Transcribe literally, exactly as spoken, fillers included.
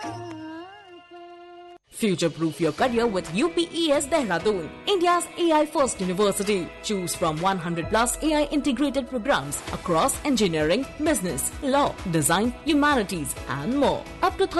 Future-proof your career with U P E S Dehradun, India's A I-first university. Choose from one hundred plus A I integrated programs across engineering, business, law, design, humanities and more. Up to